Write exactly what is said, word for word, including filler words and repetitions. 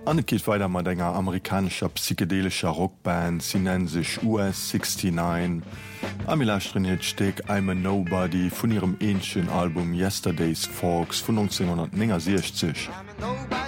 An geht weiter mat enger amerikanischer psychedelischer Rockband, sie nennen sich U S neunundsechzig. Amilastrinnet steck I'm a Nobody vun ihrem enschen Album Yesterday's Folks vun neunzehnhundertsechzig.